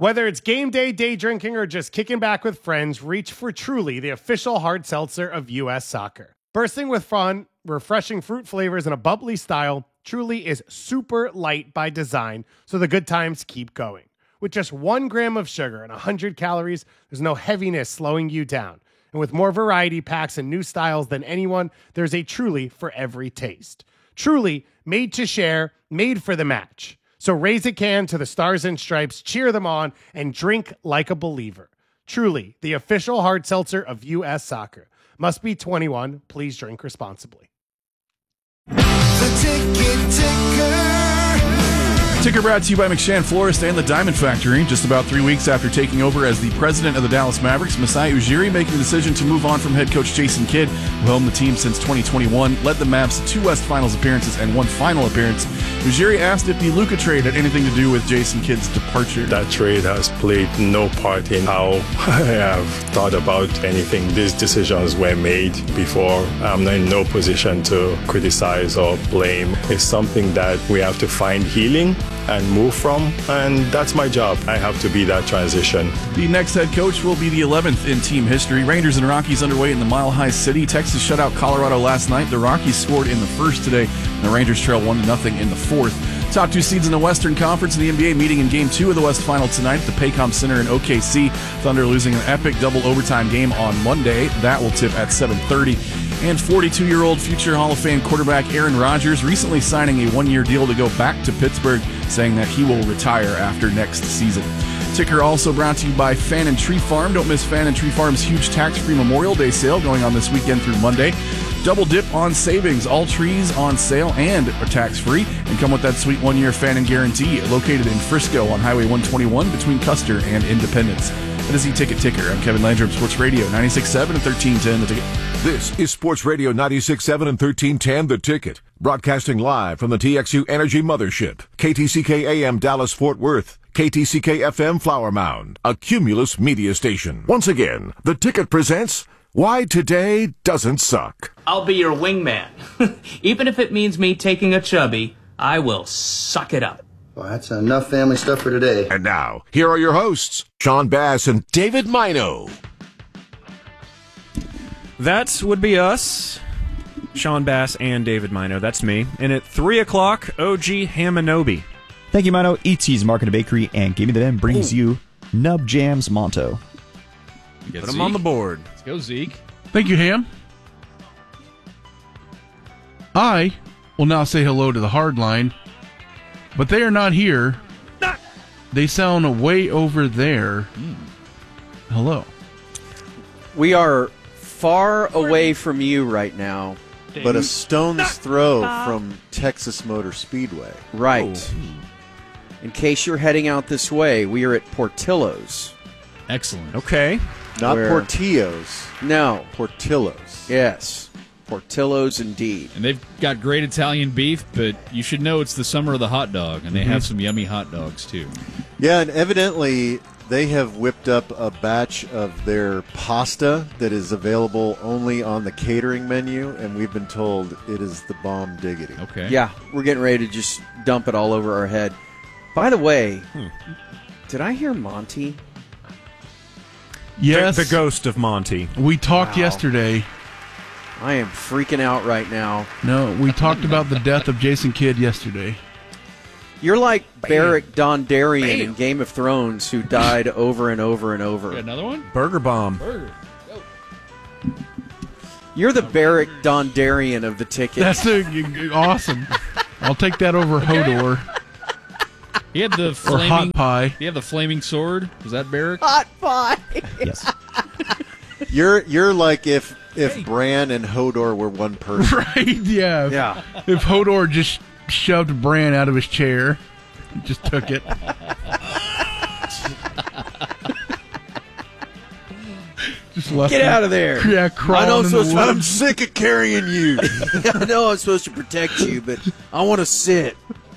Whether it's game day, day drinking, or just kicking back with friends, reach for Truly, the official hard seltzer of U.S. Soccer. Bursting with fun, refreshing fruit flavors, and a bubbly style, Truly is super light by design, so the good times keep going. With just 1 gram of sugar and 100 calories, there's no heaviness slowing you down. And with more variety packs and new styles than anyone, there's a Truly for every taste. Truly, made to share, made for the match. So raise a can to the Stars and Stripes, cheer them on, and drink like a believer. Truly, the official hard seltzer of U.S. Soccer. Must be 21. Please drink responsibly. The Ticket Ticker. Ticker brought to you by McShann Florist and the Diamond Factory. Just about 3 weeks after taking over as the president of the Dallas Mavericks, Masai Ujiri making the decision to move on from head coach Jason Kidd, who helmed the team since 2021, led the Mavs to 2 West Finals appearances and 1 final appearance. Ujiri asked if the Luka trade had anything to do with Jason Kidd's departure. That trade has played no part in how I have thought about anything. These decisions were made before. I'm in no position to criticize or blame. It's something that we have to find healing and move from, and that's my job. I have to be that transition. The next head coach will be the 11th in team history. Rangers and Rockies underway in the Mile High City. Texas shut out Colorado last night. The Rockies scored in the first today, and the Rangers trail 1-0 in the fourth. Top 2 seeds in the Western Conference in the NBA meeting in Game 2 of the West Final tonight at the Paycom Center in OKC. Thunder losing an epic double overtime game on Monday. That will tip at 7:30. And 42-year-old future Hall of Fame quarterback Aaron Rodgers recently signing a 1-year deal to go back to Pittsburgh, saying that he will retire after next season. Ticker also brought to you by Fan and Tree Farm. Don't miss Fan and Tree Farm's huge tax-free Memorial Day sale going on this weekend through Monday. Double dip on savings. All trees on sale and are tax-free. And come with that sweet 1-year Fan and Guarantee. Located in Frisco on Highway 121 between Custer and Independence. That is the Ticket Ticker. I'm Kevin Landrum, Sports Radio 96.7 and 1310 The Ticket. This is Sports Radio 96.7 and 1310 The Ticket. Broadcasting live from the TXU Energy Mothership. KTCK AM Dallas Fort Worth. KTCK FM Flower Mound. A Cumulus media station. Once again, The Ticket presents Why Today Doesn't Suck. I'll be your wingman. Even if it means me taking a chubby, I will suck it up. Well, that's enough family stuff for today. And now, here are your hosts, Sean Bass and David Mino. That would be us, Sean Bass and David Mino. That's me. And at 3 o'clock, OG Hamanobi. Thank you, Mino. E.T.'s Market and Bakery and Give Me the Den brings you Nub Jams Monto. Put them on the board. Let's go, Zeke. Thank you, Ham. I will now say hello to the hard line, but they are not here. They sound way over there. Hello. We are far away from you right now, but a stone's throw from Texas Motor Speedway. Right. In case you're heading out this way, we are at Portillo's. Excellent. Okay. Not Portillo's. No. Portillo's. Yes. Portillo's indeed. And they've got great Italian beef, but you should know it's the summer of the hot dog, and they have some yummy hot dogs, too. Yeah, and evidently they have whipped up a batch of their pasta that is available only on the catering menu, and we've been told it is the bomb diggity. Okay. Yeah, we're getting ready to just dump it all over our head. By the way, did I hear Monty? Yes. The ghost of Monty. We talked yesterday. I am freaking out right now. No, we talked about the death of Jason Kidd yesterday. You're like Beric Dondarrion in Game of Thrones, who died over and over and over. Got another one? Burger Bomb. Burger. Go. You're the Beric Dondarrion of the Ticket. That's awesome. I'll take that over Hodor. He had the Or flaming Hot Pie. He had the flaming sword. Was that Beric? Hot Pie. Yes. You're like if Bran and Hodor were one person. Right, yeah. Yeah. If Hodor just shoved Bran out of his chair, just took it. Just left Get him, out of there. Yeah, crawling in the woods. I'm sick of carrying you. I know I'm supposed to protect you, but I want to sit.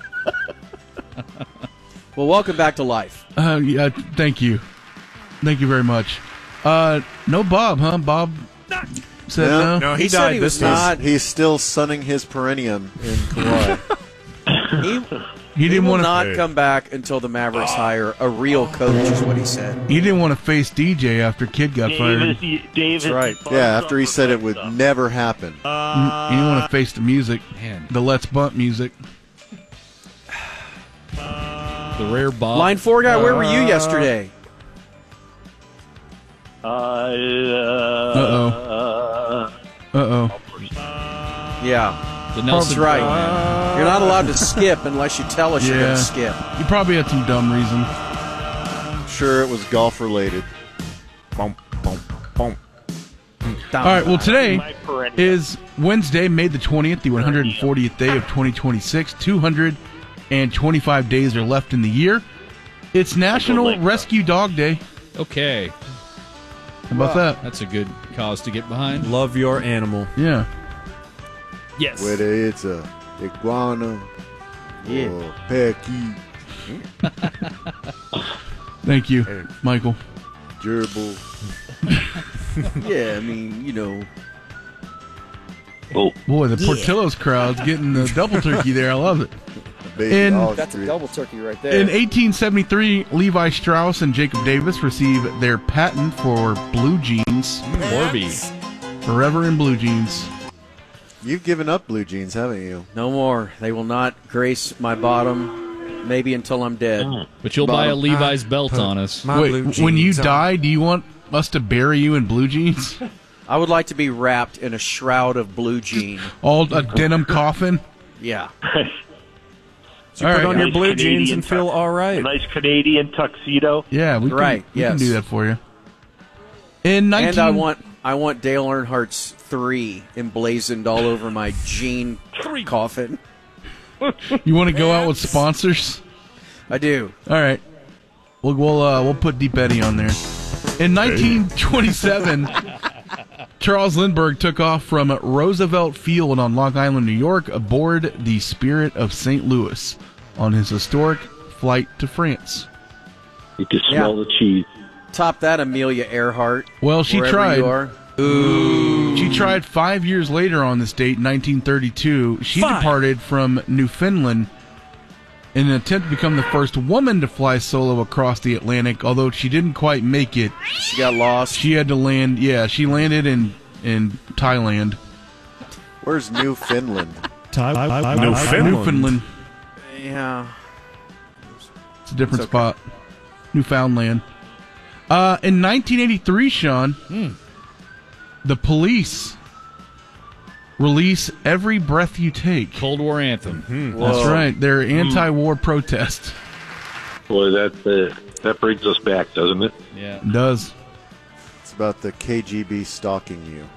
Well, welcome back to life. Yeah, thank you. Thank you very much. No Bob, huh? Bob said no? No, he said died he this was time. not. He's still sunning his perineum in Kauai. He didn't will want not to. come back until the Mavericks hire a real coach, is what he said. He didn't want to face DJ after Kid got fired. That's right. Yeah, after he said it would never happen. He didn't want to face the music, the Let's Bump music. The rare Bob. Line 4 guy, where were you yesterday? Yeah. The Nelson That's right. You're not allowed to skip unless you tell us you're going to skip. You probably had some dumb reason. Sure, it was golf related. All right, well, today is Wednesday, May the 20th, the 140th day of 2026. 225 days are left in the year. It's National Rescue Dog Day. Okay. How about that? That's a good cause to get behind. Love your animal. Yeah. Yes. Whether it's a iguana or pecky. Thank you, Michael. Gerbil. Yeah, I mean, you know. Oh boy, the Portillo's crowd's getting the double turkey there. I love it. That's a double turkey right there. In 1873, Levi Strauss and Jacob Davis received their patent for blue jeans. Morby. Forever in blue jeans. You've given up blue jeans, haven't you? No more. They will not grace my bottom, maybe until I'm dead. But you'll buy a Levi's belt on us. Wait, when you die, do you want us to bury you in blue jeans? I would like to be wrapped in a shroud of blue jean. All a denim coffin? Yeah. So put on your blue jeans and feel all right. A nice Canadian tuxedo. Yeah, we can do that for you. In 19... And I want Dale Earnhardt's 3 emblazoned all over my jean coffin. You want to go out with sponsors? I do. All right. We'll put Deep Eddy on there. In 1927, Charles Lindbergh took off from Roosevelt Field on Long Island, New York, aboard the Spirit of St. Louis on his historic flight to France. You can smell the cheese. Top that, Amelia Earhart. Well, she wherever tried. You are. Ooh. She tried 5 years later on this date, 1932. She departed from Newfoundland in an attempt to become the first woman to fly solo across the Atlantic, although she didn't quite make it. She got lost. She had to land, she landed in Thailand. Where's Newfoundland? Newfoundland. Yeah. It's a different spot. Newfoundland. In 1983, Sean, the Police release Every Breath You Take. Cold War anthem. That's right. Their anti-war protest. Boy, that brings us back, doesn't it? Yeah. It does. It's about the KGB stalking you.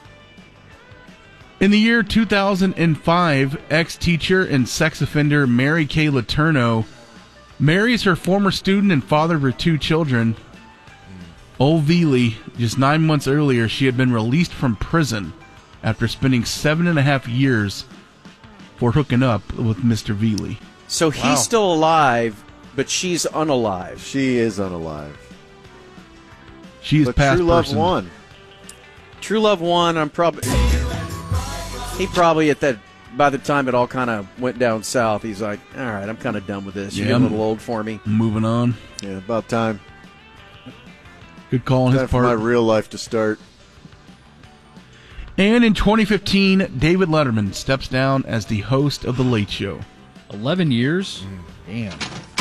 In the year 2005, ex-teacher and sex offender Mary Kay Letourneau marries her former student and father of her 2 children. Old Veely, just 9 months earlier, she had been released from prison after spending 7.5 years for hooking up with Mr. Veely. So he's still alive, but she's unalive. She is unalive. She is but past True Love person. won. True Love won. He probably by the time it all kind of went down south, he's like, all right, I'm kind of done with this. You're getting a little old for me. Moving on. Yeah, about time. Good call on his Time for part. my real life to start. And in 2015, David Letterman steps down as the host of The Late Show. 11 years? Damn.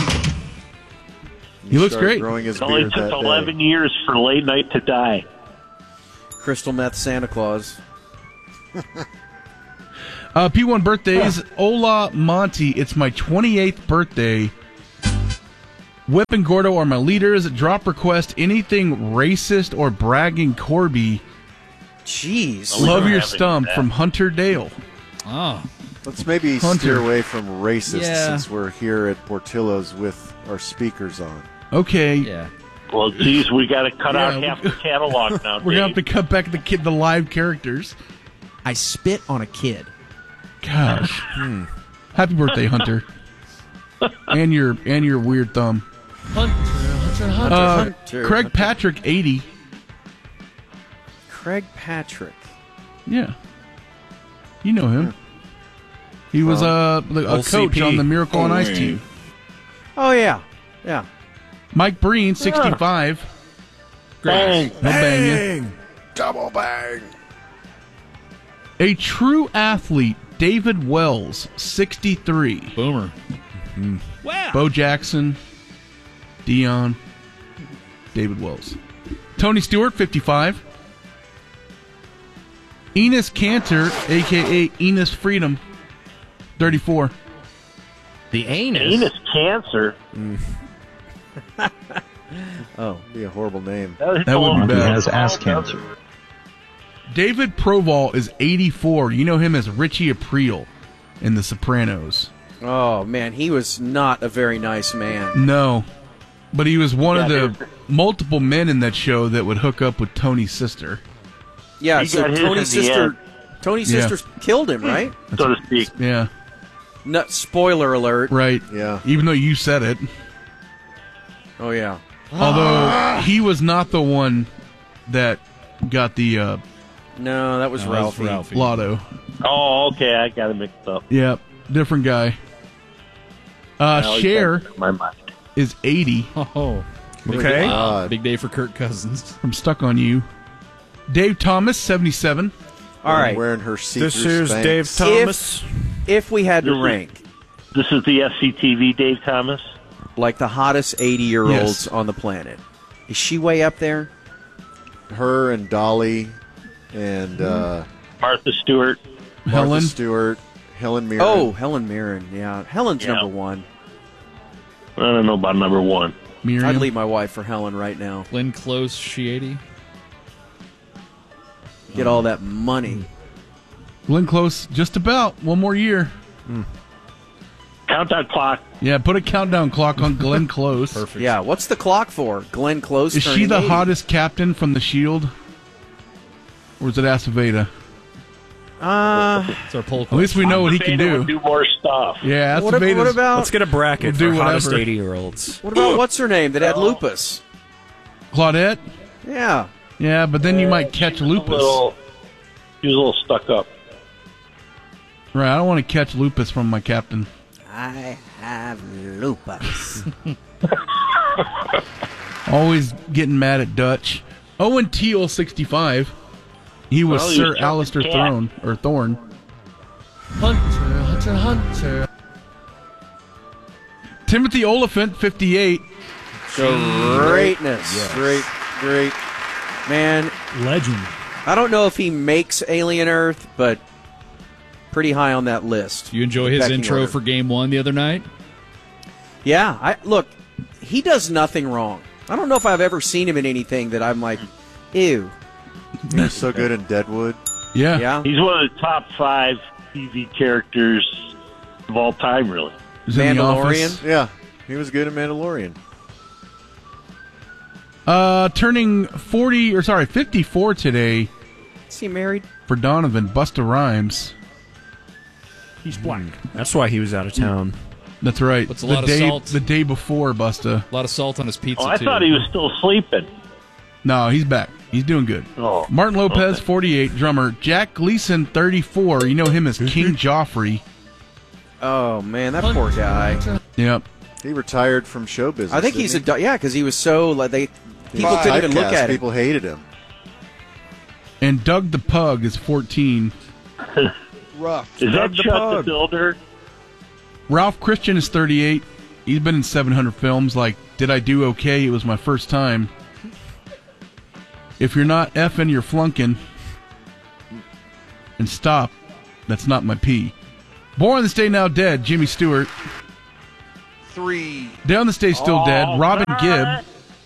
He looks great. Growing his It only beard took that 11 day. years for late night to die. Crystal meth Santa Claus. P1 birthdays. Ola Monty, it's my 28th birthday. Whip and Gordo are my leaders. Drop request anything racist or bragging Corby. Jeez. Love your stump from Hunter Dale. Oh. Let's maybe Hunter. steer away from racist Yeah. since we're here at Portillo's with our speakers on. Okay. Yeah. Well, geez, we got to cut out Yeah, half the catalog now, We're going to have Dave. to cut back the live characters. I spit on a kid. Gosh. Happy birthday, Hunter. and your weird thumb. Hunter. Craig Patrick, 80. Craig Patrick. Yeah. You know him. He was a coach CP. on the Miracle on Ice team. Oh, yeah. Yeah. Mike Breen, 65. Bang. He'll bang you. Double bang. A true athlete, David Wells, 63. Boomer. Wow. Bo Jackson, Dion, David Wells. Tony Stewart, 55. Enos Cantor, a.k.a. Enos Freedom, 34. The anus. Anus cancer. Oh, be a horrible name. That would be He bad. has ass cancer. David Proval is 84. You know him as Richie Aprile in The Sopranos. Oh, man, he was not a very nice man. No, but he was one of the multiple men in that show that would hook up with Tony's sister. Yeah, He so got his Tony's in the sister, end. Tony's Yeah. sister killed him, right? So to speak. Yeah, Not spoiler alert. right. Yeah. Even though you said it. Oh, yeah. Although he was not the one that got the No, that was Ralphie. lotto. Oh, okay. I got it mixed up. Yep, different guy. Now he Cher comes to my mind. is 80 Oh. Okay. Big day for Kirk Cousins. from Stuck on You. Dave Thomas, 77. All right. Wearing her see-through This is Spanx. Dave Thomas. If we had to rank, This is the SCTV Dave Thomas. like, the hottest 80-year-olds Yes. on the planet, is she way up there? Her and Dolly and Martha Stewart. Helen. Martha Stewart, Helen Mirren. Oh, Helen Mirren. Yeah. Helen's Yeah. number one. I don't know about number one. Miriam. I'd leave my wife for Helen right now. Lynn Close, she 80. Get all that money. Glenn Close, just about. One more year. Countdown clock. Yeah, put a countdown clock on Glenn Close. Perfect. Yeah, what's the clock for? Glenn Close Is she turning the 80. hottest captain from The Shield? Or is it Aceveda? It's our poll At least we know what he can Aceveda do. would do more stuff. Yeah, What Aceveda's... about Let's get a bracket We'll for do hottest whatever. 80-year-olds. what about what's her name that had lupus? Claudette? Yeah. Yeah, but then you might catch lupus. He was a little stuck up. Right, I don't want to catch lupus from my captain. I have lupus. Always getting mad at Dutch. Owen Teal, 65. He was Well, he Sir was Alistair jumping Thorne. Hunter. Timothy Oliphant, 58. Greatness. Great. Man, Legend. I don't know if he makes Alien Earth, but pretty high on that list. You enjoy his Pecking intro order. for Game 1 the other night? Yeah, look, he does nothing wrong. I don't know if I've ever seen him in anything that I'm like, ew. He was so good in Deadwood. Yeah. Yeah. He's one of the top 5 TV characters of all time, really. He's in The Office. Mandalorian. Yeah, he was good in Mandalorian. Turning 54 today Is he married? for Donovan, Busta Rhymes. He's black. That's why he was out of town. That's right. Puts a lot of day, salt. The day before, Busta. A lot of salt on his pizza, Oh, I too. thought he was still sleeping. No, he's back. He's doing good. Oh, Martin Lopez, okay. 48, drummer. Jack Gleason, 34. You know him as King Joffrey. Oh, man, that poor guy. Yep. He retired from show business. I think didn't he's he? because he was so, like, people couldn't even look Typecast, at him. People hated him. And Doug the Pug is 14. Rough. Is that Doug the Chuck Pug. the Builder? Ralph Christian is 38. He's been in 700 films. Like, Did I Do Okay? It was my first time. If you're not effing, you're flunking. And Stop. That's not my P. Born this Day Now Dead, Jimmy Stewart. 3. Down this Day Still Dead, Robin Gibb.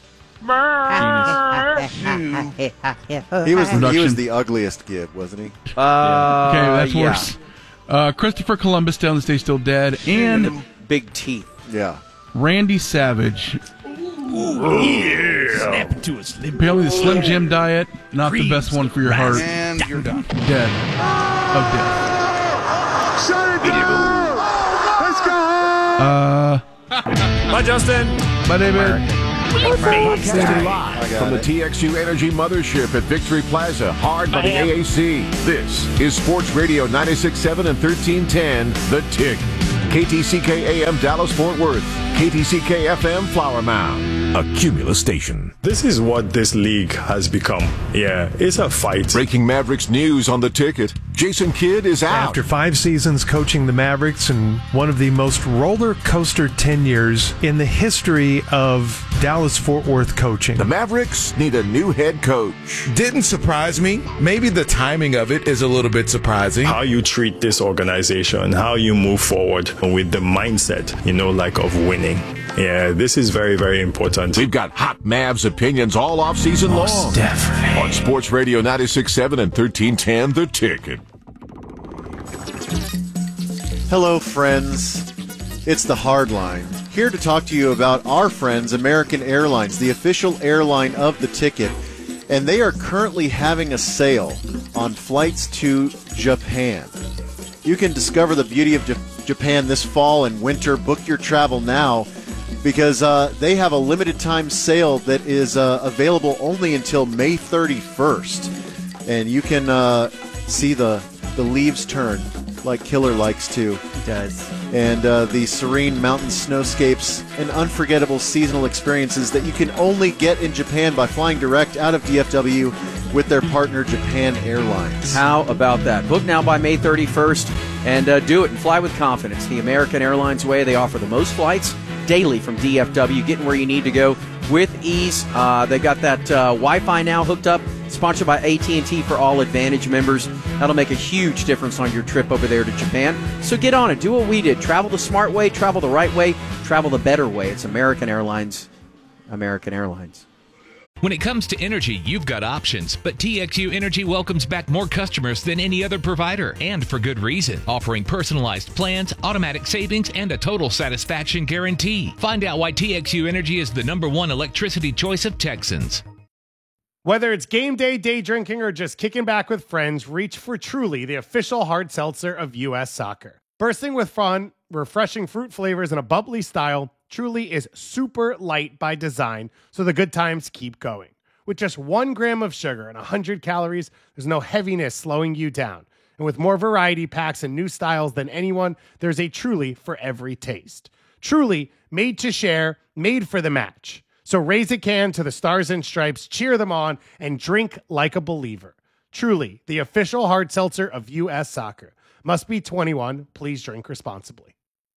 He was Production. the ugliest Gibb, wasn't he? Okay, that's yeah. worse. Christopher Columbus, Down this Day Still Dead, and Big teeth. Yeah. Randy Savage. Snap into a Slim. Apparently the Slim Jim diet, not the best one for your heart. And you're done. Dead. Of death. Shut it down! Let's go! Bye, Justin. Bye, David. Broadcasting live from the TXU Energy Mothership at Victory Plaza, hard by the AAC. This is Sports Radio 96.7 and 1310, The Tick. KTCK AM Dallas Fort Worth, KTCK FM Flower Mound, a Cumulus station. This is what this league has become. Yeah, it's a fight. Breaking Mavericks news on The Ticket. Jason Kidd is out. After 5 seasons coaching the Mavericks and one of the most roller coaster tenures in the history of Dallas-Fort Worth coaching. The Mavericks need a new head coach. Didn't surprise me. Maybe the timing of it is a little bit surprising. How you treat this organization, how you move forward with the mindset, of winning. Yeah, this is very, very important. We've got hot Mavs opinions all off-season long. Definitely. On Sports Radio 96.7 and 1310, The Ticket. Hello, friends. It's the Hardline. Here to talk to you about our friends, American Airlines, the official airline of The Ticket. And they are currently having a sale on flights to Japan. You can discover the beauty of Japan this fall and winter. Book your travel now because they have a limited time sale that is available only until May 31st. And you can see the leaves turn like Killer likes to. He does. And the serene mountain snowscapes and unforgettable seasonal experiences that you can only get in Japan by flying direct out of DFW with their partner Japan Airlines. How about that? Book now by May 31st and do it and fly with confidence. The American Airlines way. They offer the most flights daily from DFW, getting where you need to go with ease. They've got that Wi-Fi now hooked up, sponsored by AT&T for all Advantage members. That'll make a huge difference on your trip over there to Japan. So get on it. Do what we did. Travel the smart way, travel the right way, travel the better way. It's American Airlines. American Airlines. When it comes to energy, you've got options, but TXU Energy welcomes back more customers than any other provider, and for good reason, offering personalized plans, automatic savings, and a total satisfaction guarantee. Find out why TXU Energy is the #1 electricity choice of Texans. Whether it's game day, day drinking, or just kicking back with friends, reach for Truly, the official hard seltzer of U.S. soccer. Bursting with fun, refreshing fruit flavors, and a bubbly style, Truly is super light by design, so the good times keep going. With just 1 gram of sugar and 100 calories, there's no heaviness slowing you down. And with more variety packs and new styles than anyone, there's a Truly for every taste. Truly, made to share, made for the match. So raise a can to the Stars and Stripes, cheer them on, and drink like a believer. Truly, the official hard seltzer of U.S. soccer. Must be 21. Please drink responsibly.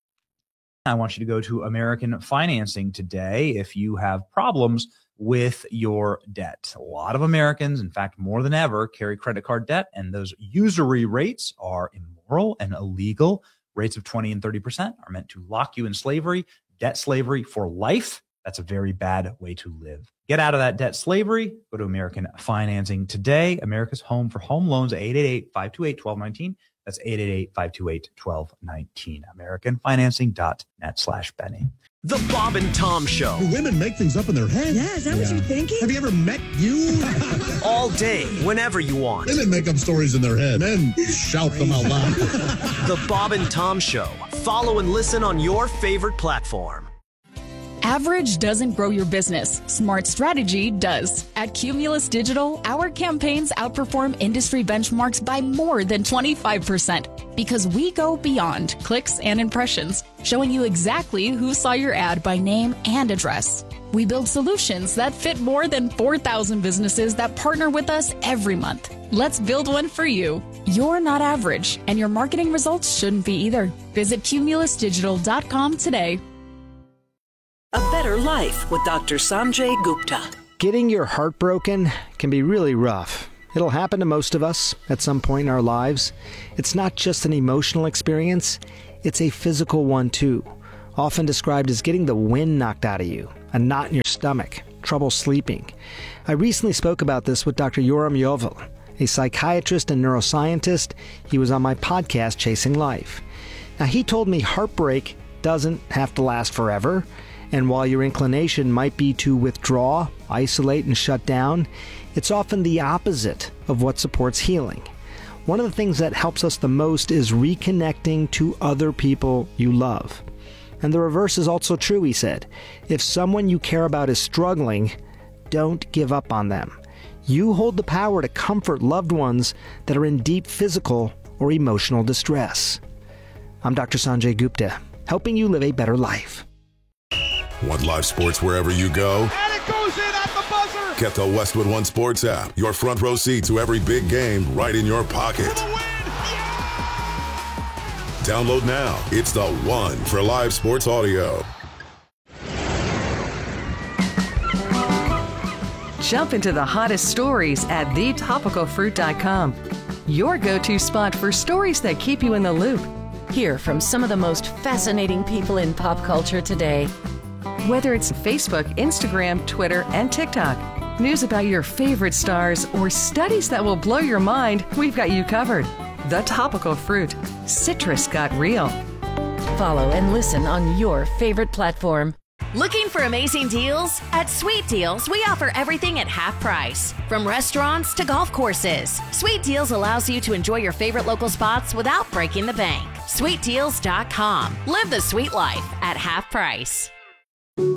I want you to go to American Financing today if you have problems with your debt. A lot of Americans, in fact, more than ever, carry credit card debt, and those usury rates are immoral and illegal. Rates of 20 and 30% are meant to lock you in slavery, debt slavery for life. That's a very bad way to live. Get out of that debt slavery. Go to American Financing today. America's home for home loans, 888-528-1219. That's 888-528-1219. AmericanFinancing.net/Benny. The Bob and Tom Show. Do women make things up in their head? Yeah, is that what you're thinking? Have you ever met you? All day, whenever you want. Women make up stories in their head. Men shout them out loud. The Bob and Tom Show. Follow and listen on your favorite platform. Average doesn't grow your business. Smart strategy does. At Cumulus Digital, our campaigns outperform industry benchmarks by more than 25% because we go beyond clicks and impressions, showing you exactly who saw your ad by name and address. We build solutions that fit more than 4,000 businesses that partner with us every month. Let's build one for you. You're not average, and your marketing results shouldn't be either. Visit cumulusdigital.com today. A Better Life with Dr. Sanjay Gupta. Getting your heart broken can be really rough. It'll happen to most of us at some point in our lives. It's not just an emotional experience, it's a physical one too. Often described as getting the wind knocked out of you, a knot in your stomach, trouble sleeping. I recently spoke about this with Dr. Yoram Yovel, a psychiatrist and neuroscientist. He was on my podcast, Chasing Life. Now, he told me heartbreak doesn't have to last forever. And while your inclination might be to withdraw, isolate, and shut down, it's often the opposite of what supports healing. One of the things that helps us the most is reconnecting to other people you love. And the reverse is also true, he said. If someone you care about is struggling, don't give up on them. You hold the power to comfort loved ones that are in deep physical or emotional distress. I'm Dr. Sanjay Gupta, helping you live a better life. Want live sports wherever you go? And it goes in at the buzzer. Get the Westwood One Sports app. Your front row seat to every big game right in your pocket. For the win. Download now. It's the one for live sports audio. Jump into the hottest stories at thetopicalfruit.com. Your go-to spot for stories that keep you in the loop. Hear from some of the most fascinating people in pop culture today. Whether it's Facebook, Instagram, Twitter, and TikTok, news about your favorite stars, or studies that will blow your mind, we've got you covered. The Topical Fruit. Citrus got real. Follow and listen on your favorite platform. Looking for amazing deals? At Sweet Deals, we offer everything at half price. From restaurants to golf courses, Sweet Deals allows you to enjoy your favorite local spots without breaking the bank. SweetDeals.com. Live the sweet life at half price.